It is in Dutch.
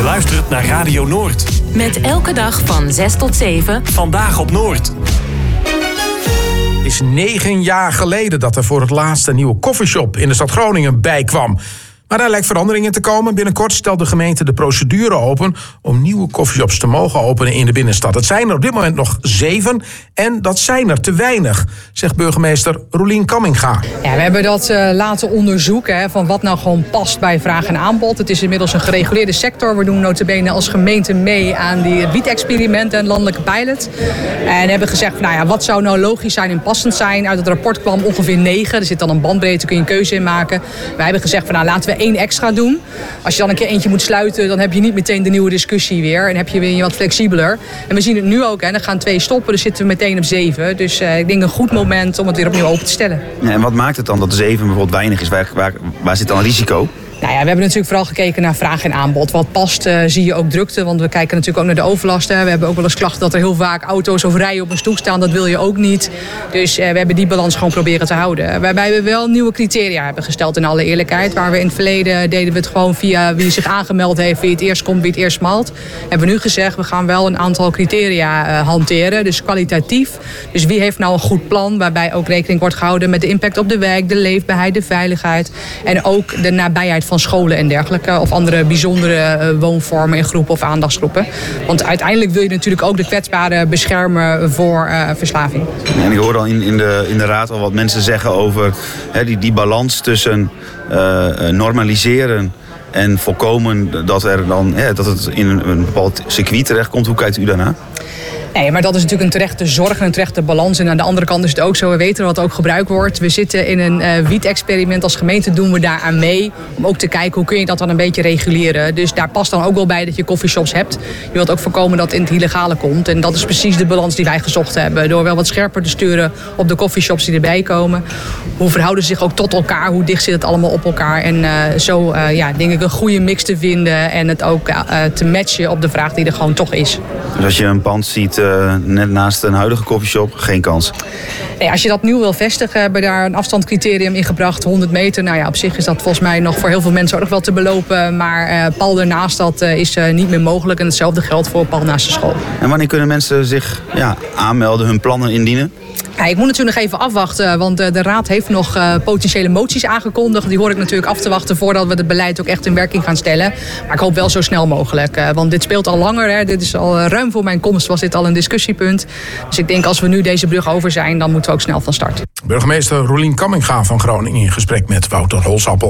luistert naar Radio Noord. Met elke dag van 6 tot 7. Vandaag op Noord. Het is 9 jaar geleden dat er voor het laatst een nieuwe koffieshop in de stad Groningen bijkwam. Maar daar lijkt veranderingen te komen. Binnenkort stelt de gemeente de procedure open om nieuwe koffieshops te mogen openen in de binnenstad. Het zijn er op dit moment nog 7 en dat zijn er te weinig, zegt burgemeester Roelien Kamminga. Ja, we hebben dat laten onderzoeken van wat nou gewoon past bij vraag en aanbod. Het is inmiddels een gereguleerde sector. We doen nota bene als gemeente mee aan die wiet-experimenten en landelijke pilot. En hebben gezegd, wat zou nou logisch zijn en passend zijn? Uit het rapport kwam ongeveer 9. Er zit dan een bandbreedte, kun je een keuze in maken. Wij hebben gezegd, laten we 1 extra doen. Als je dan een keer eentje moet sluiten, dan heb je niet meteen de nieuwe discussie weer. En heb je weer wat flexibeler. En we zien het nu ook, er gaan 2 stoppen, dus zitten we meteen op 7. Dus ik denk een goed moment om het weer opnieuw open te stellen. Ja, en wat maakt het dan dat 7 bijvoorbeeld weinig is? Waar zit dan een risico? We hebben natuurlijk vooral gekeken naar vraag en aanbod. Wat past, zie je ook drukte, want we kijken natuurlijk ook naar de overlast. We hebben ook wel eens klachten dat er heel vaak auto's of rijen op een stoep staan. Dat wil je ook niet. Dus we hebben die balans gewoon proberen te houden. Waarbij we wel nieuwe criteria hebben gesteld in alle eerlijkheid. Waar we in het verleden deden we het gewoon via wie zich aangemeld heeft, wie het eerst komt, wie het eerst malt. Hebben we nu gezegd, we gaan wel een aantal criteria hanteren. Dus kwalitatief. Dus wie heeft nou een goed plan, waarbij ook rekening wordt gehouden met de impact op de wijk, de leefbaarheid, de veiligheid. En ook de nabijheid van scholen en dergelijke. Of andere bijzondere woonvormen in groepen of aandachtsgroepen. Want uiteindelijk wil je natuurlijk ook de kwetsbaren beschermen voor verslaving. En ik hoor dan in de raad al wat mensen zeggen over die balans tussen normaliseren en voorkomen dat het in een bepaald circuit terechtkomt. Hoe kijkt u daarna? Nee, maar dat is natuurlijk een terechte zorg en een terechte balans. En aan de andere kant is het ook zo, we weten wat ook gebruikt wordt. We zitten in een wiet-experiment. Als gemeente doen we daar aan mee. Om ook te kijken, hoe kun je dat dan een beetje reguleren. Dus daar past dan ook wel bij dat je coffeeshops hebt. Je wilt ook voorkomen dat het in het illegale komt. En dat is precies de balans die wij gezocht hebben. Door wel wat scherper te sturen op de coffeeshops die erbij komen. Hoe verhouden ze zich ook tot elkaar? Hoe dicht zit het allemaal op elkaar? En zo denk ik een goede mix te vinden. En het ook te matchen op de vraag die er gewoon toch is. Dus als je een pand ziet net naast een huidige coffeeshop, geen kans? Nee, als je dat nu wil vestigen, hebben we daar een afstandscriterium in gebracht, 100 meter. Op zich is dat volgens mij nog voor heel veel mensen ook nog wel te belopen. Maar pal ernaast, dat is niet meer mogelijk. En hetzelfde geldt voor pal naast de school. En wanneer kunnen mensen zich aanmelden, hun plannen indienen? Ja, ik moet natuurlijk nog even afwachten, want de Raad heeft nog potentiële moties aangekondigd. Die hoor ik natuurlijk af te wachten voordat we het beleid ook echt in werking gaan stellen. Maar ik hoop wel zo snel mogelijk, want dit speelt al langer. Dit is al ruim voor mijn komst was dit al een discussiepunt. Dus ik denk als we nu deze brug over zijn, dan moeten we ook snel van start. Burgemeester Roelien Kamminga van Groningen in gesprek met Wouter Holsappel.